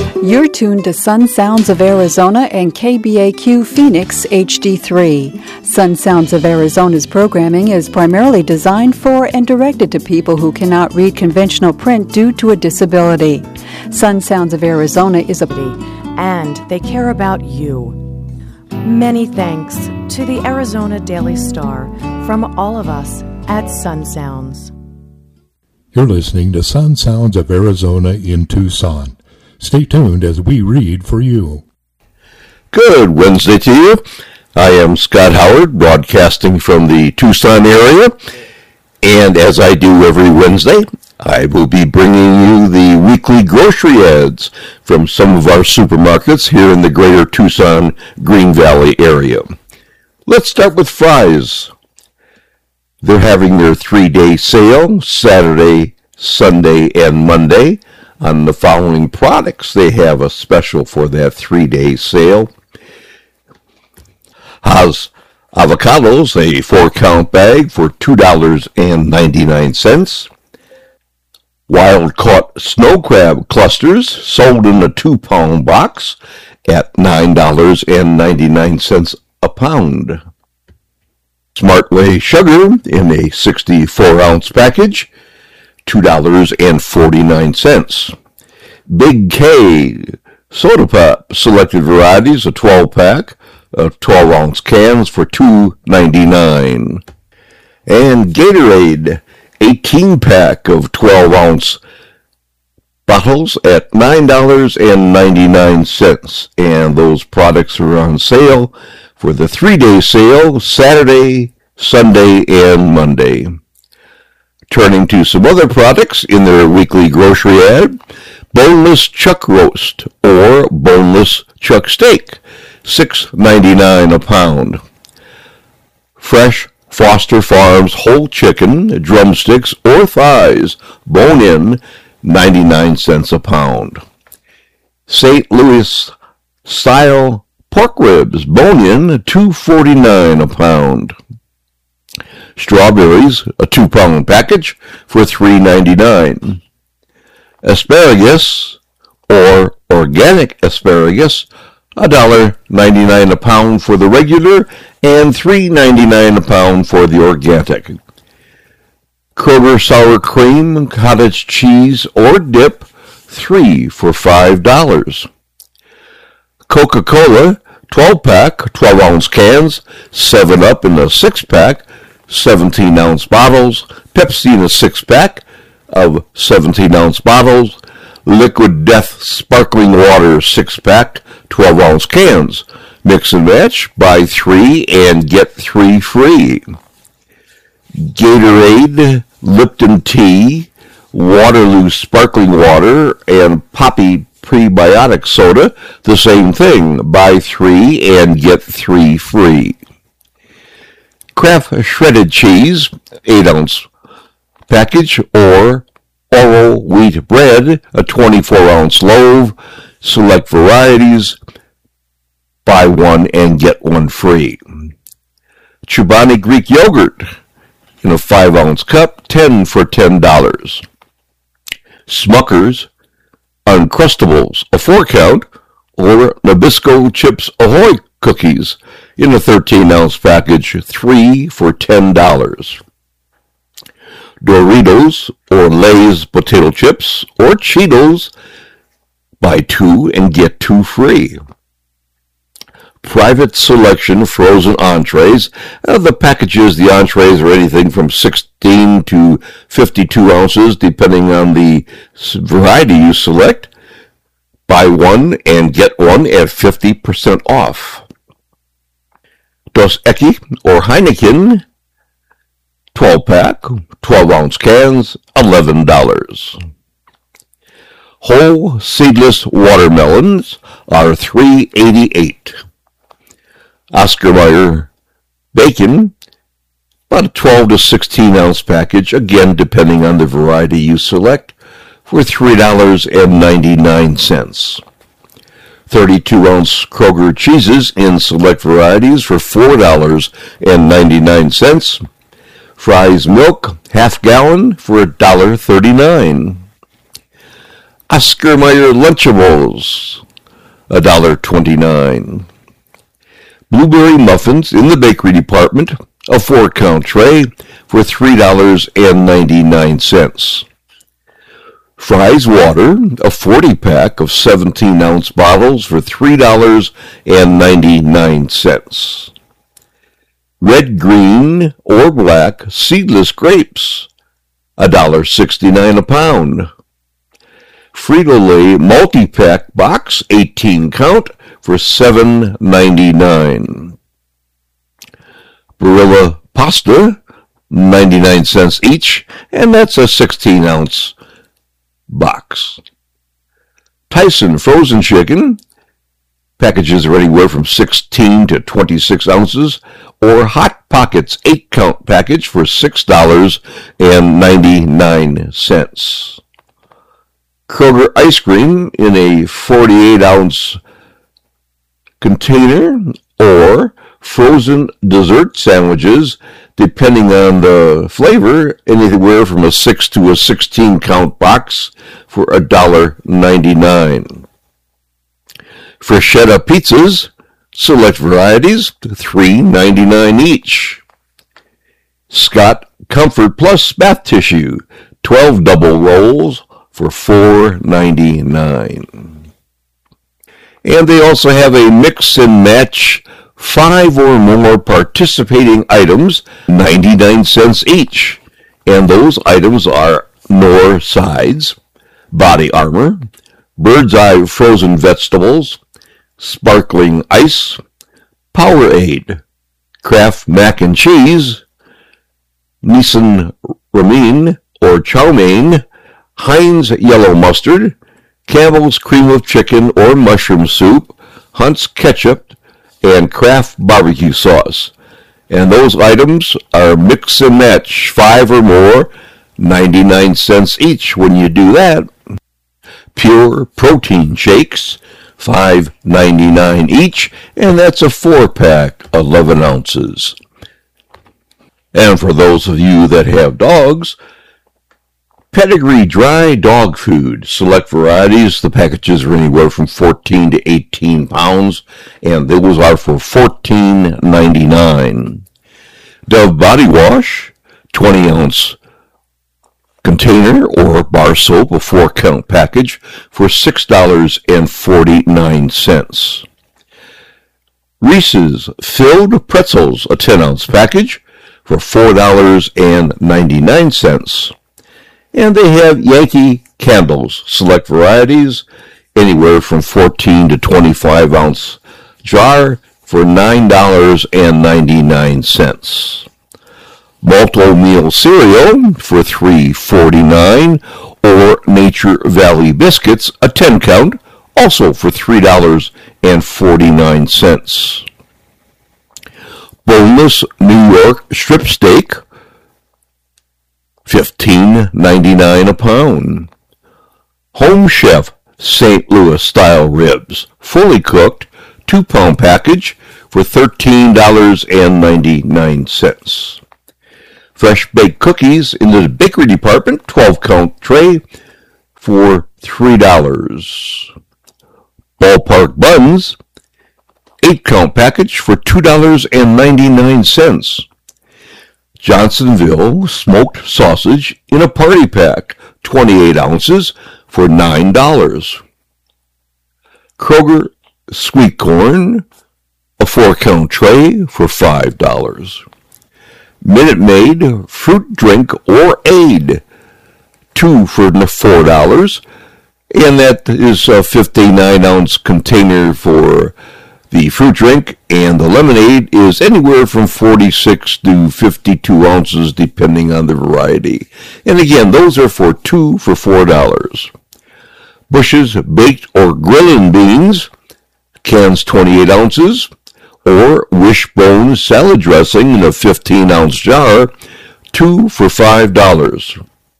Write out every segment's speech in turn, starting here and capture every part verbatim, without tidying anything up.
You're tuned to Sun Sounds of Arizona and K B A Q Phoenix H D three. Sun Sounds of Arizona's programming is primarily designed for and directed to people who cannot read conventional print due to a disability. Sun Sounds of Arizona is a... And they care about you. Many thanks to the Arizona Daily Star from all of us at Sun Sounds. You're listening to Sun Sounds of Arizona in Tucson. Stay tuned as we read for you. Good Wednesday to you. I am Scott Howard, broadcasting from the Tucson area. And as I do every Wednesday, I will be bringing you the weekly grocery ads from some of our supermarkets here in the greater Tucson, Green Valley area. Let's start with Fry's. They're having their three-day sale, Saturday, Sunday, and Monday. On the following products, they have a special for that three-day sale. Haas avocados, a four-count bag for two dollars and ninety-nine cents. Wild-caught snow crab clusters, sold in a two-pound box at nine dollars and ninety-nine cents a pound. Smartway sugar in a sixty-four ounce package, two dollars and forty-nine cents. Big K soda pop, selected varieties, a twelve pack, of twelve ounce cans for two dollars and ninety-nine cents. And Gatorade, eighteen pack of twelve ounce bottles at nine dollars and ninety-nine cents. And those products are on sale for the three-day sale, Saturday, Sunday, and Monday. Turning to some other products in their weekly grocery ad, boneless chuck roast or boneless chuck steak, six dollars and ninety-nine cents a pound. Fresh Foster Farms whole chicken, drumsticks, or thighs, bone-in, ninety-nine cents a pound. Saint Louis style pork ribs, bone-in, two dollars and forty-nine cents a pound. Strawberries, a two-pound package for three dollars and ninety-nine cents. Asparagus, or organic asparagus, one dollar and ninety-nine cents a pound for the regular and three dollars and ninety-nine cents a pound for the organic. Kroger sour cream, cottage cheese, or dip, three for five dollars. Coca-Cola, twelve pack, twelve ounce cans, seven up in a six pack, seventeen ounce bottles, Pepsi in a six pack of seventeen ounce bottles, Liquid Death sparkling water six pack, twelve ounce cans. Mix and match, buy three and get three free. Gatorade, Lipton tea, Waterloo sparkling water, and Poppy prebiotic soda, the same thing, buy three and get three free. Kraft shredded cheese, eight ounce package, or Oro wheat bread, a twenty-four ounce loaf, select varieties, buy one and get one free. Chobani Greek yogurt in a five ounce cup, ten for ten dollars. Smucker's Uncrustables, a four count, or Nabisco Chips Ahoy cookies in a thirteen ounce package, three for ten dollars. Doritos or Lay's potato chips or Cheetos, buy two and get two free. Private Selection frozen entrees. Uh, the packages, the entrees are anything from sixteen to fifty-two ounces, depending on the variety you select. Buy one and get one at fifty percent off. Dos Equis or Heineken, twelve pack, twelve ounce cans, eleven dollars. Whole seedless watermelons are three dollars and eighty-eight cents. Oscar Mayer bacon, about a twelve to sixteen ounce package, again depending on the variety you select, for three dollars and ninety-nine cents. thirty-two ounce Kroger cheeses in select varieties for four dollars and ninety-nine cents. Fry's milk, half gallon, for one dollar and thirty-nine cents. Oscar Mayer Lunchables, one dollar twenty-nine. Blueberry muffins in the bakery department, a four-count tray for three dollars and ninety-nine cents. Fry's Water, a forty-pack of seventeen-ounce bottles for three dollars and ninety-nine cents. Red, green, or black seedless grapes, one dollar sixty-nine a pound. Frito-Lay multi-pack box, eighteen count, for seven ninety-nine. Barilla pasta, ninety-nine cents each, and that's a sixteen-ounce box. Tyson frozen chicken, packages are anywhere from sixteen to twenty-six ounces, or Hot Pockets eight-count package for six dollars and ninety-nine cents. Kroger ice cream in a forty-eight ounce container, or frozen dessert sandwiches, depending on the flavor, anywhere from a six to a sixteen count box for one dollar ninety-nine. Freschetta pizzas, select varieties, three ninety-nine each. Scott Comfort Plus bath tissue, twelve double rolls for four ninety-nine. And they also have a mix and match, five or more participating items, ninety-nine cents each. And those items are Knorr sides, body armor, Bird's Eye frozen vegetables, sparkling ice, Powerade, Kraft mac and cheese, Nissan Ramen or chow mein, Heinz yellow mustard, Campbell's cream of chicken or mushroom soup, Hunt's ketchup, and Kraft barbecue sauce. And those items are mix and match, five or more, ninety-nine cents each when you do that. Pure protein shakes, five ninety-nine each, and that's a four-pack, eleven ounces. And for those of you that have dogs, Pedigree dry dog food, select varieties. The packages are anywhere from fourteen to eighteen pounds, and those are for fourteen ninety-nine. Dove body wash, twenty ounce container or bar soap, a four count package for six dollars and forty-nine cents. Reese's filled pretzels, a ten ounce package for four dollars and ninety-nine cents. And they have Yankee candles, select varieties, anywhere from fourteen to twenty-five ounce jar for nine dollars and ninety-nine cents. Malto Meal cereal for three forty-nine, or Nature Valley biscuits, a ten count, also for three dollars and forty-nine cents. Boneless New York strip steak, fifteen ninety-nine a pound. Home Chef Saint Louis style ribs, fully cooked, two pound package for thirteen dollars and ninety-nine cents. Fresh baked cookies in the bakery department, twelve count tray for three dollars. Ballpark buns, eight count package for two dollars and ninety-nine cents. Johnsonville smoked sausage in a party pack, twenty-eight ounces for nine dollars. Kroger sweet corn, a four count tray for five dollars. Minute Maid fruit drink or aid, two for four dollars, and that is a fifty-nine ounce container for the fruit drink, and the lemonade is anywhere from forty-six to fifty-two ounces, depending on the variety. And again, those are for two for four dollars. Bush's baked or grilling beans, cans twenty-eight ounces, or Wishbone salad dressing in a fifteen ounce jar, two for five dollars.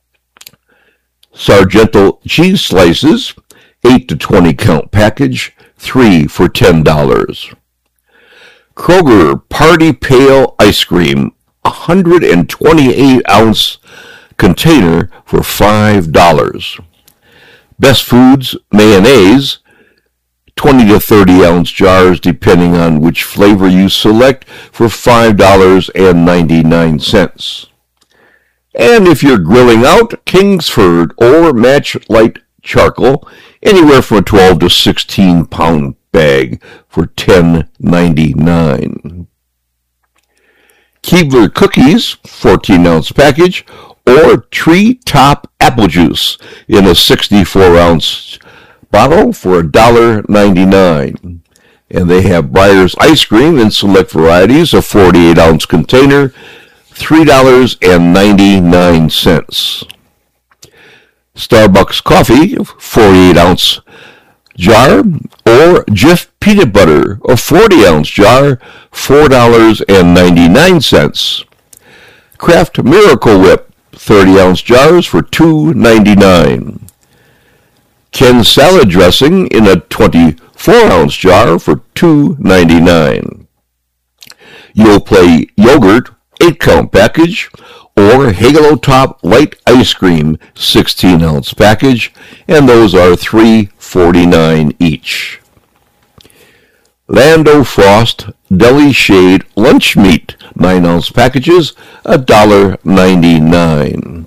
Sargento cheese slices, eight to twenty count package, three for ten dollars. Kroger Party Pail ice cream, one hundred twenty-eight ounce container for five dollars. Best Foods mayonnaise, twenty to thirty ounce jars depending on which flavor you select, for five dollars and ninety-nine cents. And if you're grilling out, Kingsford or Match Light charcoal, anywhere from a twelve to sixteen pound bag for ten ninety-nine. Keebler cookies, fourteen ounce package, or Tree Top apple juice in a sixty-four ounce bottle for one dollar ninety-nine. And they have Breyers ice cream in select varieties, a forty-eight ounce container, three dollars and ninety-nine cents. Starbucks coffee, forty-eight ounce jar, or Jif peanut butter, a forty ounce jar, four dollars and ninety-nine cents. Kraft Miracle Whip, thirty ounce jars for two ninety-nine. Ken salad dressing in a twenty-four ounce jar for two ninety-nine. Yoplait yogurt, eight count package, or Halo Top light ice cream, sixteen ounce package, and those are three forty-nine each. Lando Frost Deli Shade lunch meat, nine ounce packages, one dollar ninety-nine.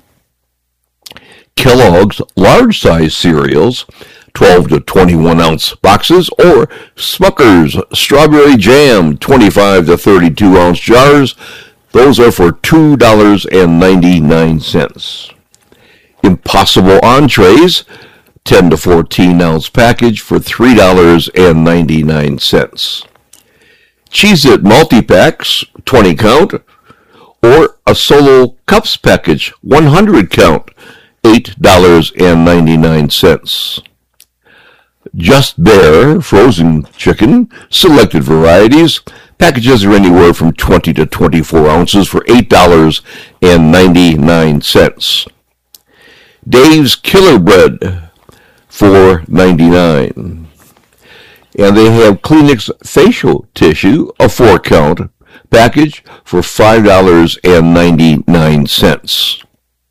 Kellogg's large size cereals, twelve to twenty-one ounce boxes, or Smucker's Strawberry Jam, twenty-five to thirty-two ounce jars, those are for two dollars and ninety-nine cents. Impossible entrees, ten to fourteen ounce package for three dollars and ninety-nine cents. Cheez-It multi-packs, twenty count, or a Solo Cups package, one hundred count, eight dollars and ninety-nine cents. Just Bear frozen chicken, selected varieties. Packages are anywhere from twenty to twenty-four ounces for eight dollars and ninety-nine cents. Dave's Killer Bread, four ninety-nine. And they have Kleenex facial tissue, a four count package for five dollars and ninety-nine cents.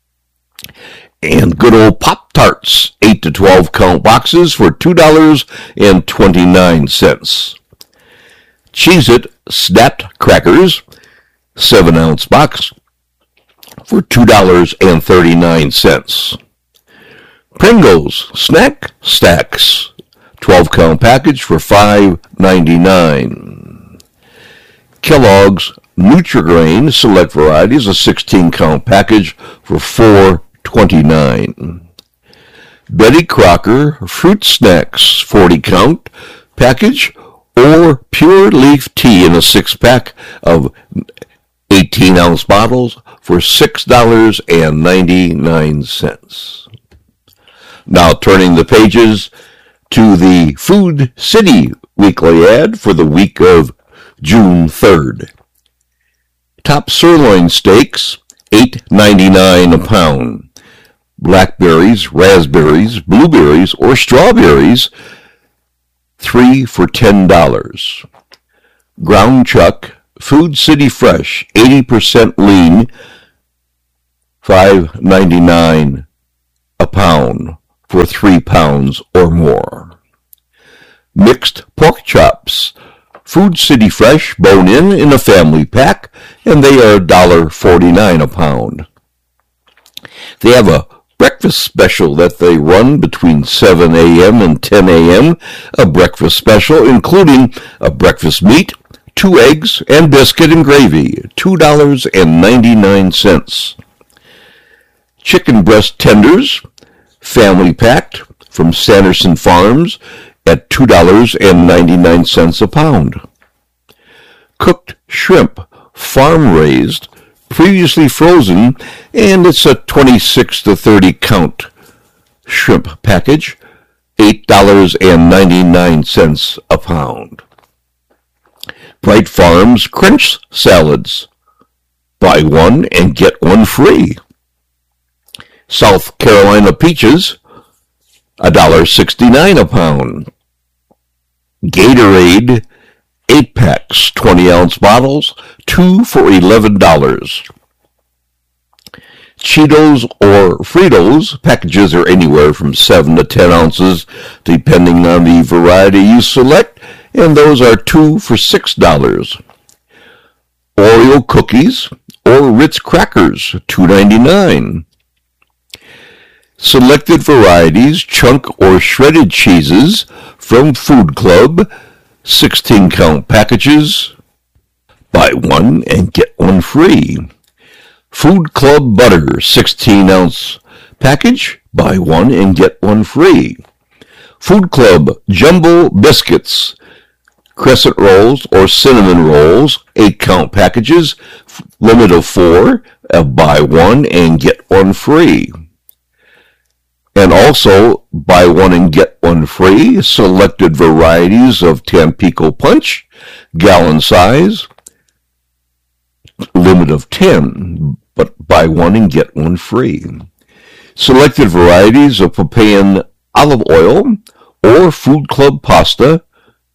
And good old Pop-Tarts, eight to twelve count boxes for two dollars and twenty-nine cents. Cheez-It Snapped Crackers, seven ounce box for two dollars and thirty-nine cents. Pringles Snack Stacks, twelve count package for five ninety-nine. Kellogg's Nutri-Grain select varieties, a sixteen count package for four twenty-nine. Betty Crocker Fruit Snacks, forty count package, or Pure Leaf Tea in a six pack of eighteen ounce bottles for six dollars and ninety-nine cents. Now turning the pages to the Food City weekly ad for the week of June third. Top sirloin steaks, eight ninety-nine a pound. Blackberries, raspberries, blueberries, or strawberries, three for ten dollars. Ground chuck, Food City Fresh, eighty percent lean, five ninety-nine a pound for three pounds or more. Mixed pork chops, Food City Fresh, bone-in in a family pack, and they are one forty-nine a pound. They have a breakfast special that they run between seven a.m. and ten a.m., a breakfast special including a breakfast meat, two eggs, and biscuit and gravy, two dollars and ninety-nine cents. Chicken breast tenders, family packed, from Sanderson Farms at two dollars and ninety-nine cents a pound. Cooked shrimp, farm-raised, previously frozen, and it's a twenty-six to thirty count shrimp package, eight dollars and ninety-nine cents a pound. Bright Farms Crunch Salads, buy one and get one free. South Carolina peaches, one sixty-nine a pound. Gatorade, eight packs, twenty ounce bottles, two for eleven dollars. Cheetos or Fritos, packages are anywhere from seven to ten ounces, depending on the variety you select, and those are two for six dollars. Oreo cookies or Ritz crackers, two ninety-nine. Selected varieties, chunk or shredded cheeses from Food Club, sixteen count packages, buy one and get one free. Food Club butter, sixteen ounce package, buy one and get one free. Food Club jumbo biscuits, crescent rolls or cinnamon rolls, eight count packages, limit of four, uh, buy one and get one free. And also, buy one and get one free, selected varieties of Tampico Punch, gallon size, limit of ten, but buy one and get one free. Selected varieties of Papayan olive oil or Food Club pasta,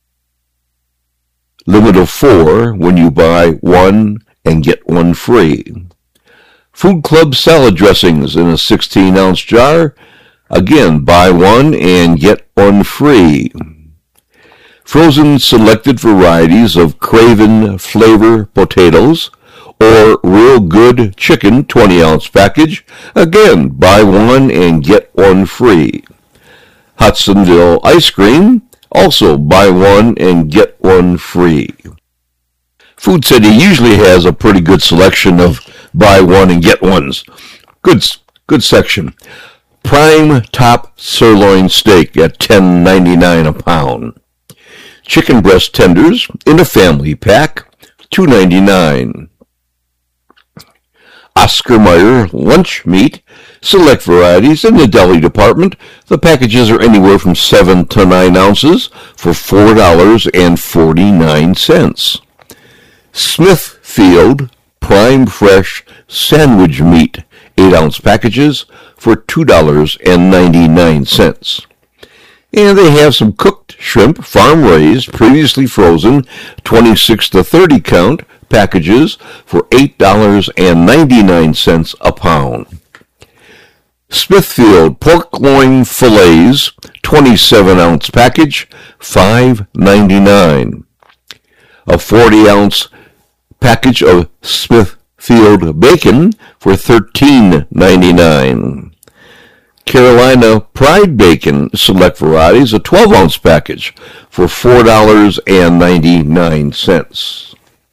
limit of four when you buy one and get one free. Food Club salad dressings in a sixteen ounce jar, again, buy one and get one free. Frozen selected varieties of Craven flavor potatoes or Real Good chicken twenty ounce package, again, buy one and get one free. Hudsonville ice cream, also buy one and get one free. Food City usually has a pretty good selection of buy one and get ones. Good, good section. Prime top sirloin steak at ten ninety-nine a pound. Chicken breast tenders in a family pack, two ninety-nine. Oscar Mayer lunch meat, select varieties in the deli department. The packages are anywhere from seven to nine ounces for four dollars and forty-nine cents. Smithfield Prime Fresh sandwich meat, eight ounce packages for two dollars and ninety-nine cents. And they have some cooked shrimp, farm-raised, previously frozen, twenty-six to thirty count packages for eight dollars and ninety-nine cents a pound. Smithfield pork loin fillets, twenty-seven ounce package, five ninety-nine. A forty ounce package of Smithfield bacon for thirteen ninety-nine. Carolina Pride Bacon select varieties, a twelve ounce package for four dollars and ninety-nine cents.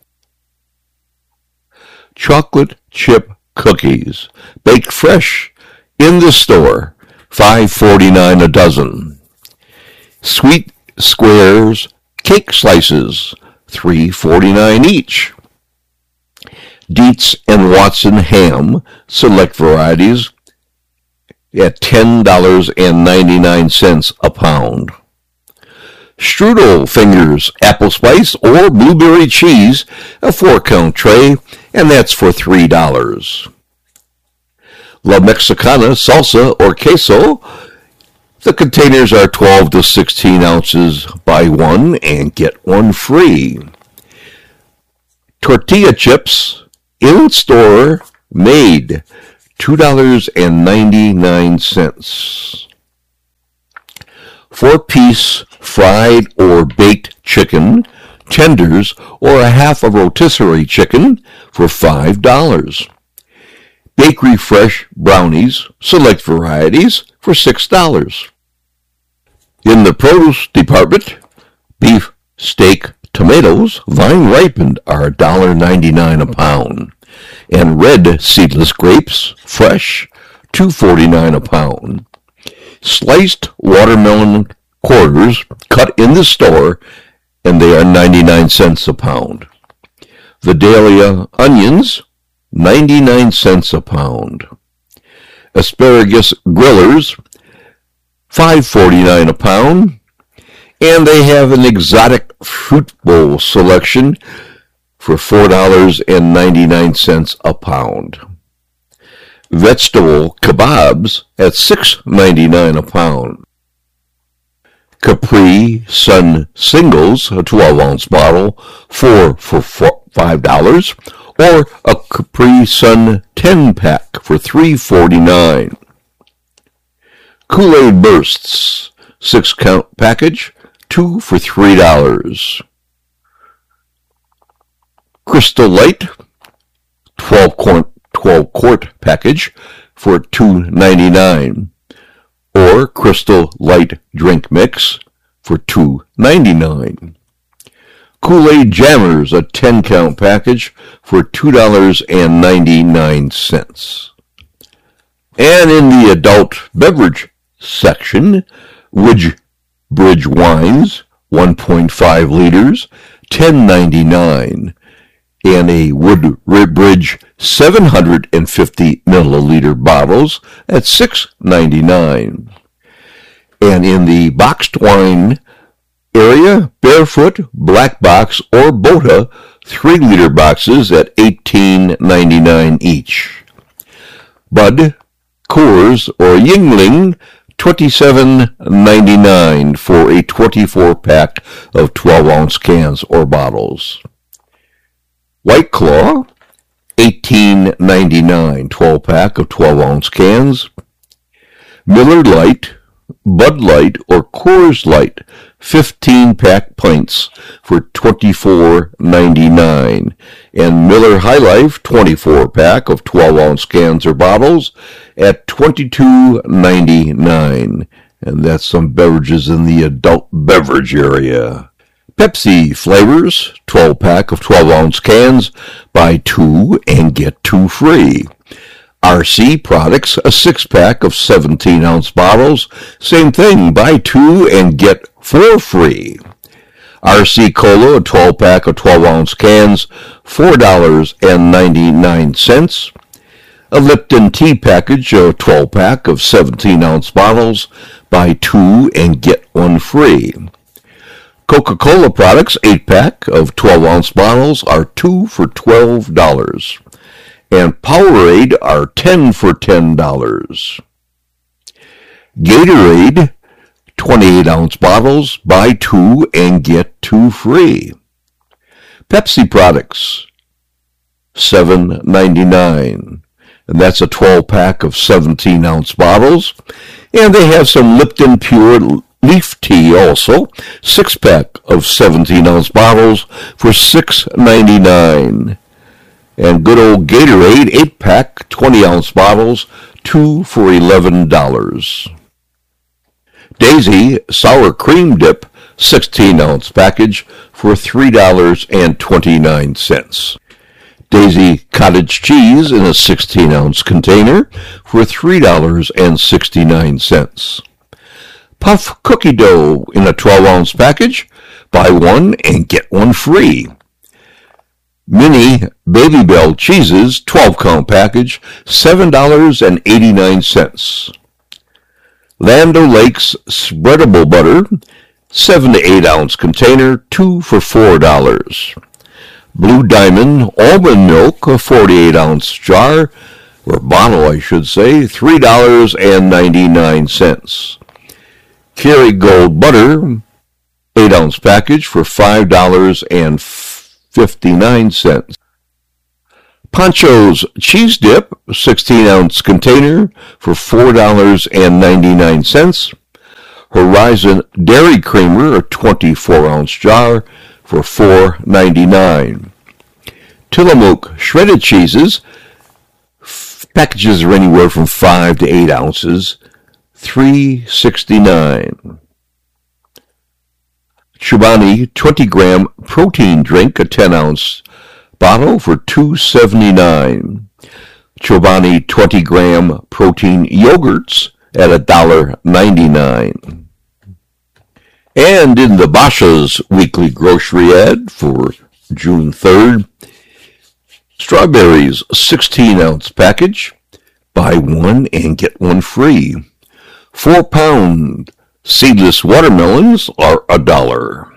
Chocolate chip cookies, baked fresh in the store, five forty-nine a dozen. Sweet squares cake slices, three forty-nine each. Dietz and Watson ham, select varieties, at ten dollars and ninety-nine cents a pound. Strudel fingers, apple spice or blueberry cheese, a four count tray, and that's for three dollars. La Mexicana salsa or queso, the containers are twelve to sixteen ounces, buy one and get one free. Tortilla chips, in store, made, two dollars and ninety-nine cents. Four-piece fried or baked chicken, tenders, or a half a rotisserie chicken for five dollars. Bakery Fresh brownies, select varieties, for six dollars. In the produce department, beef, steak, tomatoes, vine ripened, are one dollar and ninety-nine cents a pound. And red seedless grapes, fresh, two forty-nine a pound. Sliced watermelon quarters, cut in the store, and they are ninety-nine cents a pound. Vidalia onions, ninety-nine cents a pound. Asparagus grillers, five forty-nine a pound. And they have an exotic fruit bowl selection for four dollars and ninety-nine cents a pound. Vegetable kebabs at six ninety-nine a pound. Capri Sun singles, a twelve ounce bottle, four for five dollars. or a Capri Sun ten pack for three forty-nine. Kool-Aid Bursts, six count package, two for three dollars. Crystal Light, twelve quart, twelve quart package for two ninety-nine. Or Crystal Light Drink Mix for two ninety-nine. Kool-Aid Jammers, a ten count package for two dollars and ninety-nine cents. And in the adult beverage section, Woodbridge Wines, one point five liters, ten ninety-nine, and a Woodbridge seven hundred fifty milliliter bottles at six ninety-nine. And in the boxed wine area, Barefoot, Black Box, or Bota three liter boxes at eighteen ninety-nine each. Bud, Coors, or Yuengling, twenty-seven ninety-nine for a twenty-four pack of twelve ounce cans or bottles. White Claw, eighteen ninety-nine, twelve pack of twelve ounce cans. Miller Lite, Bud Light, or Coors Light, fifteen pack pints for twenty-four ninety-nine. And Miller High Life, twenty-four pack of twelve ounce cans or bottles at twenty-two ninety-nine. And that's some beverages in the adult beverage area. Pepsi Flavors, twelve pack of twelve ounce cans, buy two and get two free. R C Products, a six pack of seventeen ounce bottles, same thing, buy two and get four free. R C Cola, a twelve pack of twelve ounce cans, four dollars and ninety-nine cents. A Lipton Tea package, a twelve pack of seventeen ounce bottles, buy two and get one free. Coca-Cola products, eight pack of twelve ounce bottles, are two for twelve dollars. And Powerade are ten for ten dollars. Gatorade, twenty-eight ounce bottles, buy two and get two free. Pepsi products, seven ninety-nine. And that's a twelve pack of seventeen ounce bottles. And they have some Lipton Pure Leaf Tea also, six pack of seventeen ounce bottles for six ninety-nine. And good old Gatorade, eight pack, twenty ounce bottles, two for eleven dollars. Daisy Sour Cream Dip, sixteen ounce package for three dollars and twenty-nine cents. Daisy Cottage Cheese in a sixteen ounce container for three dollars and sixty-nine cents. Puff Cookie Dough in a twelve ounce package, buy one and get one free. Mini Baby Bell Cheeses, twelve count package, seven dollars and eighty-nine cents. Land O'Lakes Spreadable Butter, seven to eight ounce container, two for four dollars. Blue Diamond Almond Milk, a forty-eight ounce jar, or bottle I should say, three dollars and ninety-nine cents. Kerrygold Butter, eight ounce package for five dollars and fifty-nine cents. Pancho's Cheese Dip, sixteen ounce container for four dollars and ninety-nine cents. Horizon Dairy Creamer, a twenty-four ounce jar for four ninety-nine. Tillamook Shredded Cheeses, packages are anywhere from five to eight ounces, three sixty-nine. Chobani twenty gram protein drink, a ten ounce bottle for two seventy-nine. Chobani twenty gram protein yogurts at one dollar ninety-nine. And in the Basha's weekly grocery ad for June third, strawberries, sixteen ounce package, buy one and get one free. Four pound seedless watermelons are a dollar.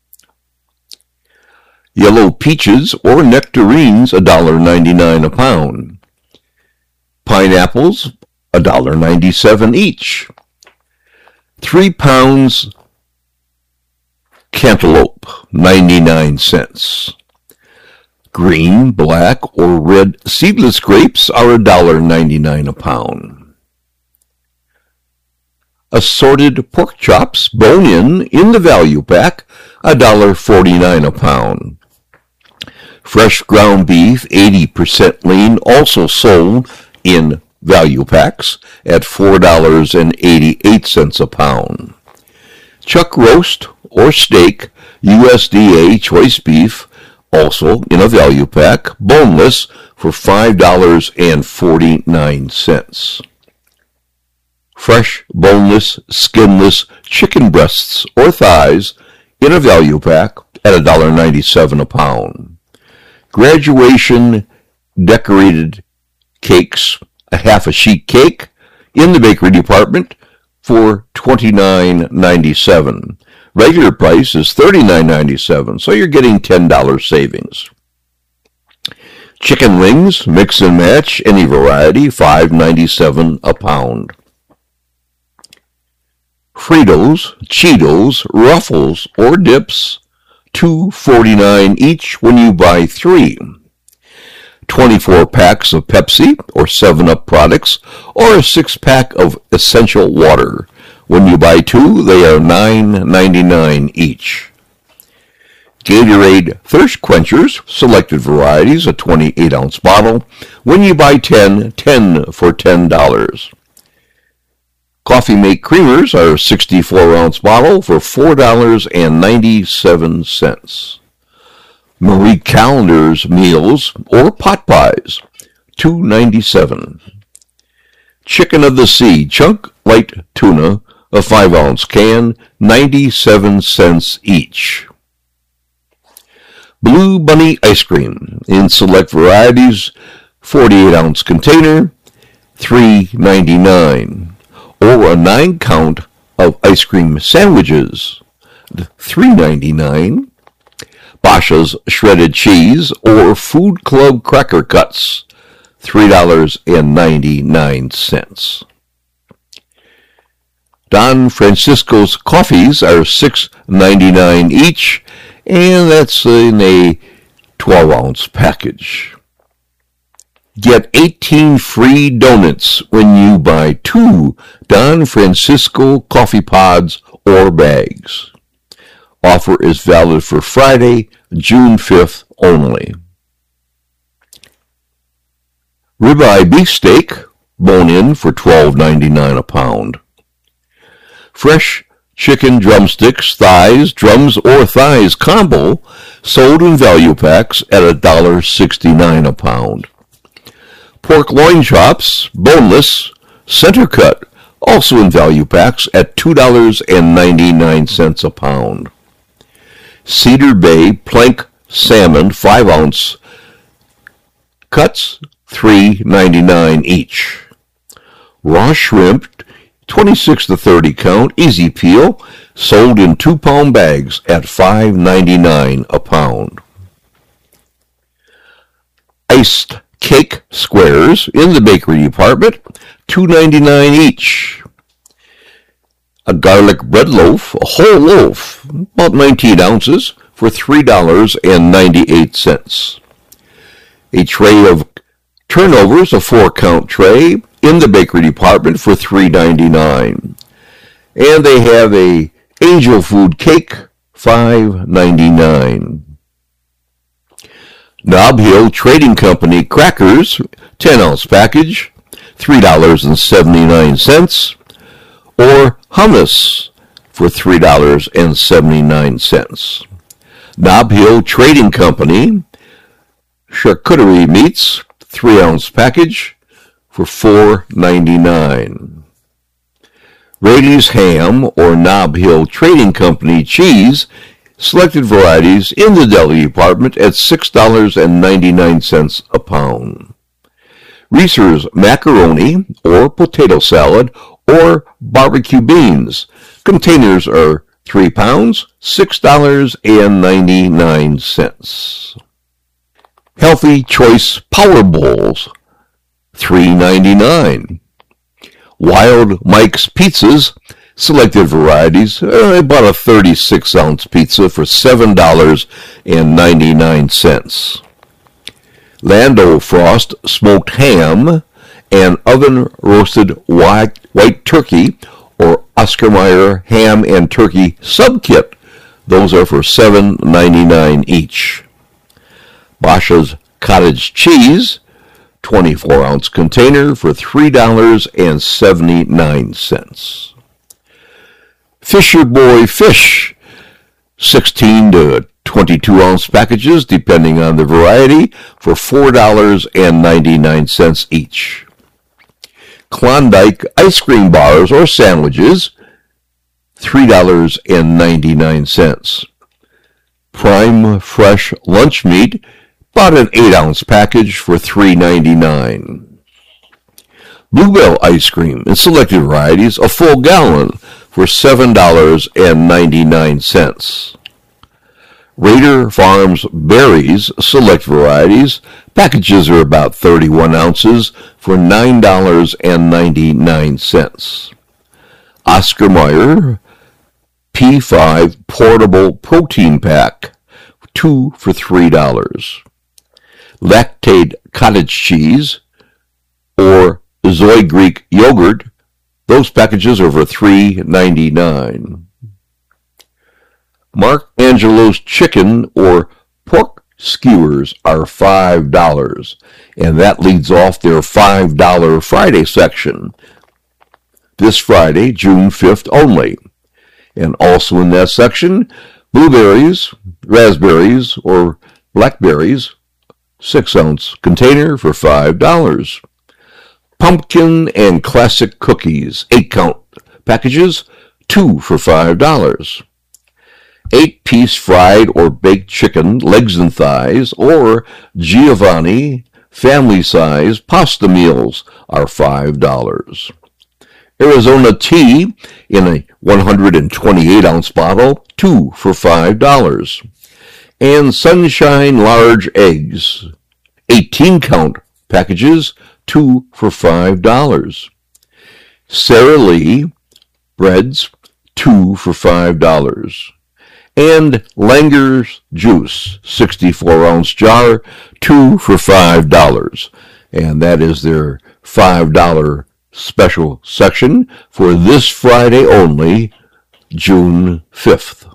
Yellow peaches or nectarines, a dollar ninety-nine a pound. Pineapples, a dollar ninety-seven each. Three pounds cantaloupe, ninety-nine cents. Green, black, or red seedless grapes are one dollar and ninety-nine cents a pound. Assorted pork chops, bone-in, in the value pack, one dollar and forty-nine cents a pound. Fresh ground beef, eighty percent lean, also sold in value packs at four dollars and eighty-eight cents a pound. Chuck roast or steak, U S D A choice beef, also in a value pack, boneless, for five dollars and forty-nine cents. Fresh, boneless, skinless chicken breasts or thighs in a value pack at one dollar and ninety-seven cents a pound. Graduation decorated cakes, a half a sheet cake in the bakery department for twenty-nine ninety-seven. Regular price is thirty-nine ninety-seven, so you're getting ten dollars savings. Chicken wings, mix and match, any variety, five ninety-seven a pound. Fritos, Cheetos, Ruffles, or dips, two forty-nine each when you buy three. twenty-four packs of Pepsi or seven up products, or a six pack of Essential Water. When you buy two, they are nine ninety-nine each. Gatorade Thirst Quenchers, selected varieties, a twenty-eight ounce bottle. When you buy ten, ten for ten dollars. Coffee Mate Creamers are a sixty-four ounce bottle for four dollars and ninety-seven cents. Marie Callender's meals or pot pies, two ninety-seven. Chicken of the Sea chunk light tuna, a five ounce can, ninety-seven cents each. Blue Bunny ice cream in select varieties, forty-eight ounce container, three ninety-nine. Or a nine count of ice cream sandwiches, three ninety-nine. Basha's shredded cheese or Food Club cracker cuts, three dollars and ninety-nine cents. Don Francisco's coffees are six ninety-nine each, and that's in a twelve ounce package. Get eighteen free donuts when you buy two Don Francisco coffee pods or bags. Offer is valid for Friday, June fifth only. Ribeye beefsteak, bone-in, for twelve ninety-nine a pound. Fresh chicken drumsticks, thighs, drums, or thighs combo, sold in value packs at one dollar and sixty-nine a pound. Pork loin chops, boneless, center cut, also in value packs at two dollars and ninety-nine cents a pound. Cedar Bay plank salmon, five ounce cuts, three ninety-nine each. Raw shrimp, twenty-six to thirty count, easy peel, sold in two pound bags at five ninety-nine a pound. Iced cake squares in the bakery department, two ninety-nine each. A garlic bread loaf, a whole loaf, about nineteen ounces, for three dollars and ninety-eight cents. A tray of turnovers, a four count tray, in the bakery department for three ninety-nine. And they have a angel food cake, five ninety-nine. Nob Hill Trading Company crackers, ten ounce package, three dollars and seventy-nine cents. Or hummus for three dollars and seventy-nine cents. Nob Hill Trading Company charcuterie meats, three ounce package, for four ninety-nine. Rayleigh's Ham or Nob Hill Trading Company cheese, selected varieties in the deli department at six dollars and ninety-nine cents a pound. Reese's macaroni or potato salad or barbecue beans. Containers are three pounds, six dollars and ninety-nine cents. Healthy Choice Power Bowls, three ninety-nine. Wild Mike's Pizzas, selected varieties, uh, about a thirty-six ounce pizza for seven dollars and ninety-nine cents. Lando Frost smoked ham, and oven-roasted white, white turkey, or Oscar Mayer ham and turkey sub-kit. Those are for seven ninety-nine each. Basha's cottage cheese, twenty-four ounce container for three dollars and seventy-nine cents. Fisher Boy fish, sixteen to twenty-two ounce packages, depending on the variety, for four dollars and ninety-nine cents each. Klondike ice cream bars or sandwiches, three dollars and ninety-nine cents. Prime fresh lunch meat, about an eight ounce package for three ninety-nine. Bluebell ice cream in selected varieties, a full gallon for seven dollars and ninety-nine cents. Raider Farms berries, select varieties, packages are about thirty-one ounces for nine dollars and ninety-nine cents. Oscar Mayer P five portable protein pack, two for three dollars. Lactate cottage cheese or Zoe Greek yogurt, those packages are for three ninety-nine. Mark Angelo's chicken or pork skewers are five dollars, and that leads off their five dollar Friday section. This Friday, June fifth only. And also in that section, blueberries, raspberries, or blackberries, six ounce container for five dollars. Pumpkin and classic cookies, eight count packages, two for five dollars. eight piece fried or baked chicken, legs and thighs, or Giovanni family-size pasta meals are five dollars. Arizona tea in a one hundred twenty-eight ounce bottle, two for five dollars. And Sunshine large eggs, eighteen count packages, two for five dollars. Sara Lee breads, two for five dollars. And Langer's juice, sixty-four ounce jar, two for five dollars. And that is their five dollar special section for this Friday only, June fifth.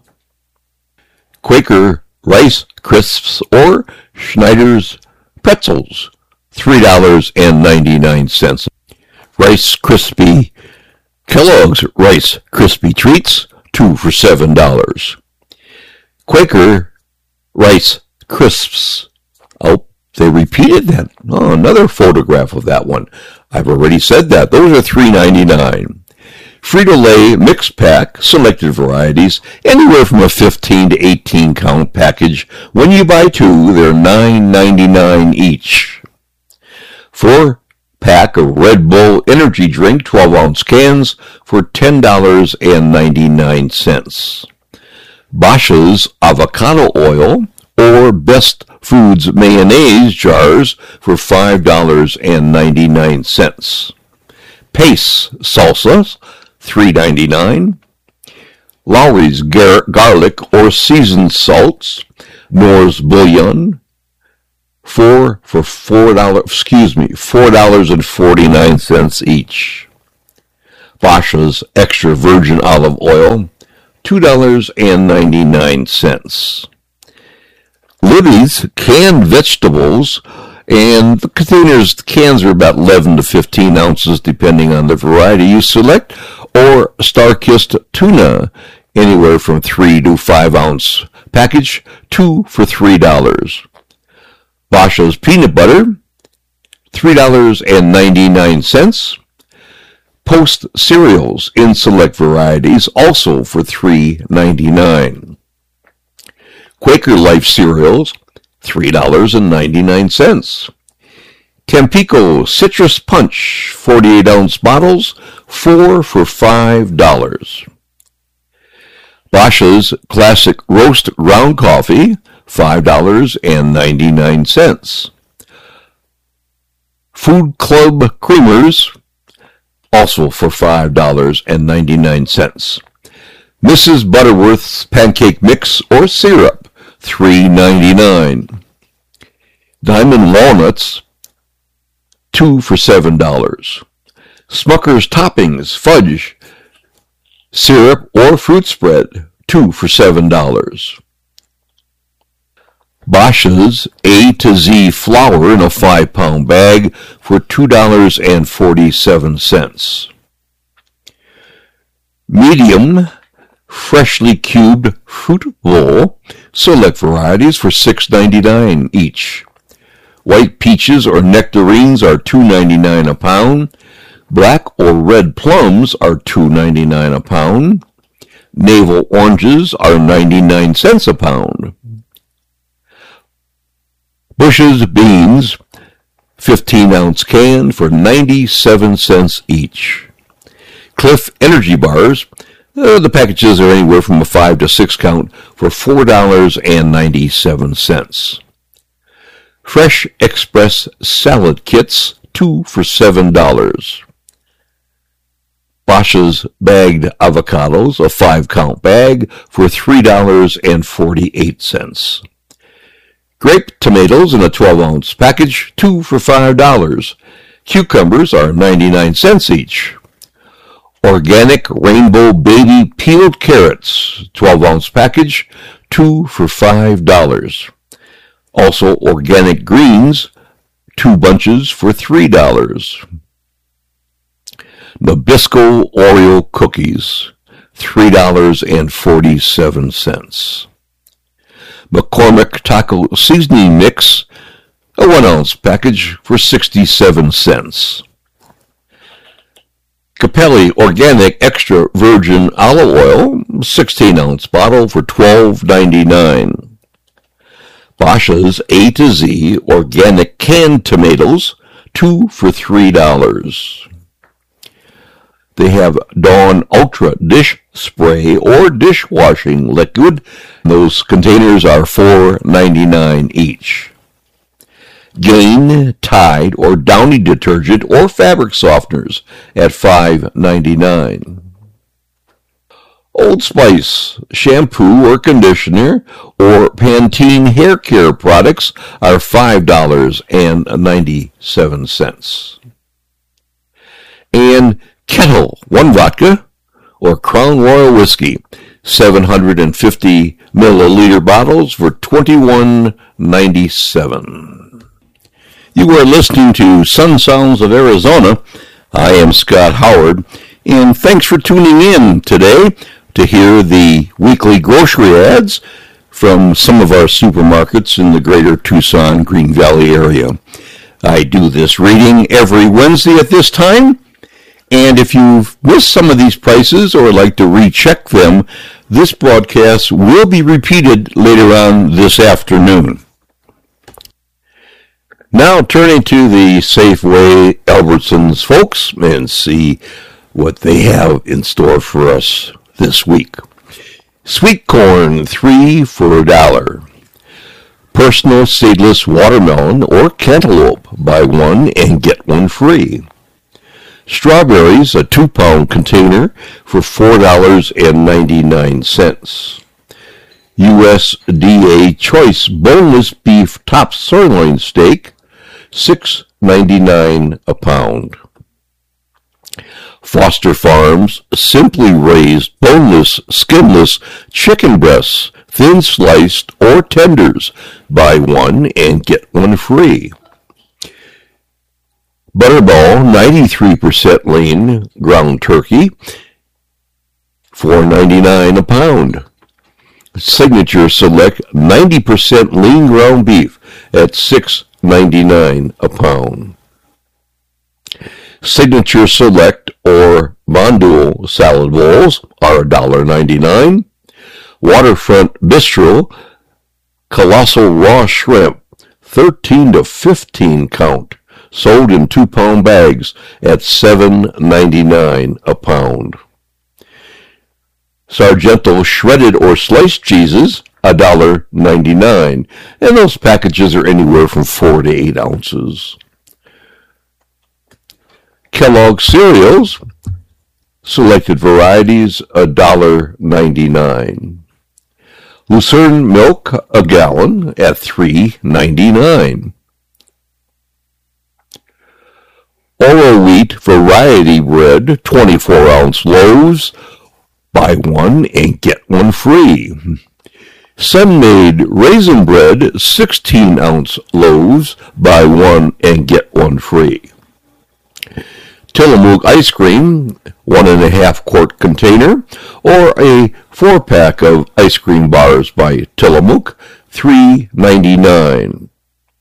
Quaker Rice Crisps or Schneider's Pretzels, three dollars and ninety-nine cents. Rice Krispie Kellogg's Rice Krispie Treats, two for seven dollars. Quaker Rice Crisps. Oh, they repeated that. Oh, another photograph of that one. I've already said that. Those are three ninety-nine. Frito-Lay mix pack, selected varieties, anywhere from a fifteen to eighteen count package. When you buy two, they're nine ninety-nine each. Four pack of Red Bull energy drink, twelve ounce cans for ten dollars and ninety-nine cents. Basha's avocado oil or Best Foods mayonnaise jars for five dollars and ninety-nine cents. Pace salsas, three ninety-nine. Lawry's gar- garlic or seasoned salts, Knorr's bouillon, four for four dollars. Excuse me, four dollars and forty-nine cents each. Basha's extra virgin olive oil, two dollars and ninety-nine cents. Libby's canned vegetables, and the containers, the cans are about eleven to fifteen ounces depending on the variety you select, or Star-Kissed tuna, anywhere from three to five ounce package, two for three dollars. Basha's peanut butter, three dollars and ninety-nine cents. Post cereals in select varieties, also for three ninety-nine. Quaker Life cereals, three dollars and ninety-nine cents. Tampico Citrus Punch, forty-eight ounce bottles, four for five dollars. Basha's Classic Roast Ground Coffee, five dollars and ninety-nine cents. Food Club Creamers, also for five dollars and ninety-nine cents. Missus Butterworth's Pancake Mix or Syrup, three ninety-nine. Diamond walnuts, two for seven dollars. Smucker's toppings, fudge, syrup, or fruit spread, two for seven dollars. Bosch's A to Z flour in a five pound bag for two dollars and forty-seven cents. Medium freshly cubed fruit bowl, select varieties for six ninety-nine each. White peaches or nectarines are two ninety-nine a pound. Black or red plums are two ninety-nine a pound. Navel oranges are ninety-nine cents a pound. Bush's beans, fifteen ounce can for ninety-seven cents each. Cliff Energy bars, uh, the packages are anywhere from a five to six count for four dollars and ninety-seven cents. Fresh Express salad kits, two for seven dollars. Bosch's bagged avocados, a five count bag for three dollars and forty-eight cents. Grape tomatoes in a twelve ounce package, two for five dollars. Cucumbers are ninety-nine cents each. Organic Rainbow Baby peeled carrots, twelve ounce package, two for five dollars. Also organic greens, two bunches for three dollars. Nabisco Oreo cookies, three dollars and forty-seven cents. McCormick Taco Seasoning Mix, a one ounce package for sixty-seven cents. Capelli Organic Extra Virgin Olive Oil, sixteen ounce bottle for twelve ninety-nine. Bosch's A to Z Organic Canned Tomatoes, two for three dollars. They have Dawn Ultra Dish Spray or Dishwashing Liquid. Those containers are four ninety-nine each. Gain Tide or Downy detergent or fabric softeners at five ninety-nine. Old Spice shampoo or conditioner or Pantene hair care products are five dollars and ninety-seven cents. And Kettle One Vodka or Crown Royal Whiskey, seven hundred fifty milliliter bottles for twenty-one ninety-seven. You are listening to Sun Sounds of Arizona. I am Scott Howard, and thanks for tuning in today to hear the weekly grocery ads from some of our supermarkets in the greater Tucson, Green Valley area. I do this reading every Wednesday at this time, and if you've missed some of these prices or like to recheck them, this broadcast will be repeated later on this afternoon. Now turning to the Safeway Albertsons folks and see what they have in store for us this week. Sweet corn, three for a dollar. Personal seedless watermelon or cantaloupe, buy one and get one free. Strawberries, a two pound container for four dollars and ninety-nine cents. U S D A Choice boneless beef top sirloin steak, six ninety-nine a pound. Foster Farms Simply Raised boneless, skinless chicken breasts, thin sliced or tenders, buy one and get one free. Butterball ninety-three percent lean ground turkey, four ninety-nine a pound. Signature Select ninety percent lean ground beef at six ninety-nine a pound. Signature Select or Mondual salad bowls are one ninety-nine. Waterfront Bistro Colossal Raw Shrimp, thirteen to fifteen count, sold in two pound bags at seven ninety-nine a pound. Sargento shredded or sliced cheeses, one ninety-nine, and those packages are anywhere from four to eight ounces. Kellogg cereals, selected varieties, one ninety-nine. Lucerne milk, a gallon, at three ninety-nine. Oro Wheat Variety Bread, twenty-four ounce loaves, buy one and get one free. Sun-Maid Raisin Bread, sixteen ounce loaves, buy one and get one free. Tillamook Ice Cream, one and a half quart container, or a four pack of ice cream bars by Tillamook, three ninety-nine.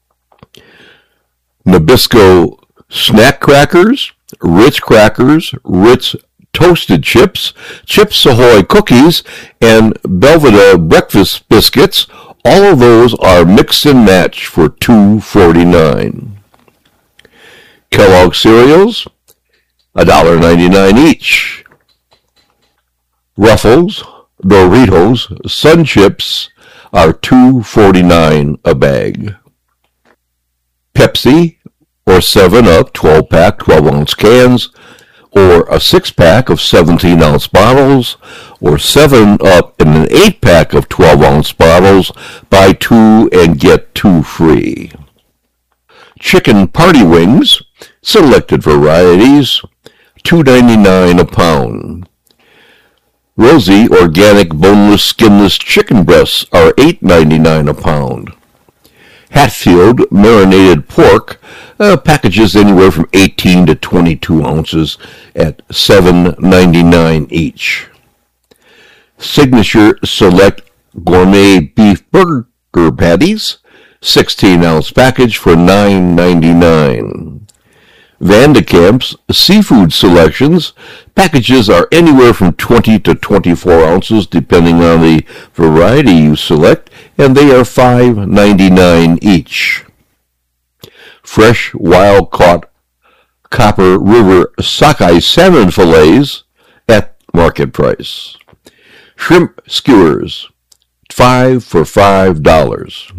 Nabisco Snack Crackers, Ritz Crackers, Ritz Toasted Chips, Chips Ahoy Cookies, and Belvedere Breakfast Biscuits. All of those are mix and match for two forty-nine. Kellogg cereals, one dollar ninety-nine each. Ruffles, Doritos, Sun Chips are two forty-nine a bag. Pepsi or seven up twelve pack twelve ounce cans, or a six pack of seventeen ounce bottles, or seven up in an eight pack of twelve ounce bottles, buy two and get two free. Chicken party wings, selected varieties, two ninety-nine a pound. Rosie organic boneless skinless chicken breasts are eight ninety-nine a pound. Hatfield marinated pork, uh, packages anywhere from eighteen to twenty-two ounces at seven ninety-nine each. Signature Select Gourmet Beef Burger Patties, sixteen ounce package for nine ninety-nine. Vandekamp's Seafood Selections, packages are anywhere from twenty to twenty-four ounces depending on the variety you select, and they are five ninety-nine each. Fresh wild-caught Copper River sockeye salmon fillets at market price. Shrimp skewers, five for five dollars.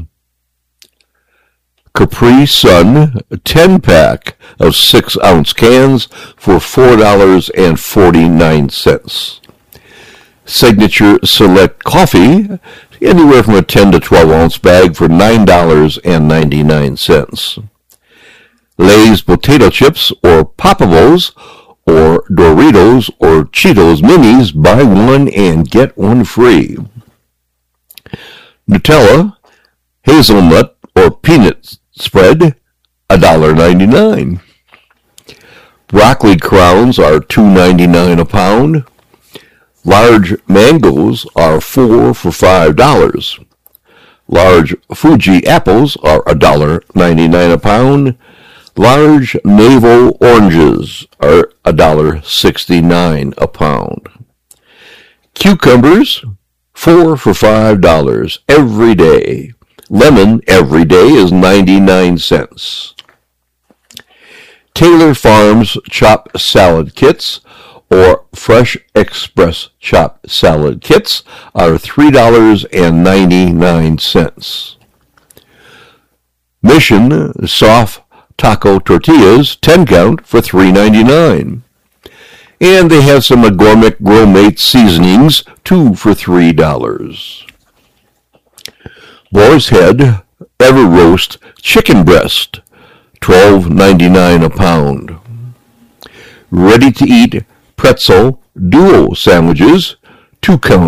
Capri Sun ten pack of six ounce cans for four dollars and forty-nine cents. Signature Select Coffee, anywhere from a ten to twelve ounce bag for nine dollars and ninety-nine cents. Lay's potato chips or Poppables or Doritos or Cheetos Minis, buy one and get one free. Nutella, hazelnut or peanut spread, one dollar ninety-nine. Broccoli crowns are two ninety-nine a pound. Large mangoes are four for five dollars. Large Fuji apples are one dollar ninety-nine a pound. Large navel oranges are one dollar sixty-nine a pound. Cucumbers, four for five dollars every day. Lemon every day is ninety-nine cents. Taylor Farms Chopped Salad Kits or Fresh Express Chopped Salad Kits are three dollars and ninety-nine cents. Mission Soft Taco Tortillas, ten count for three ninety-nine. And they have some McGormick Grow-Mate seasonings, two for three dollars. Boar's Head Ever Roast Chicken Breast, twelve ninety-nine a pound. Ready to eat pretzel duo sandwiches, two count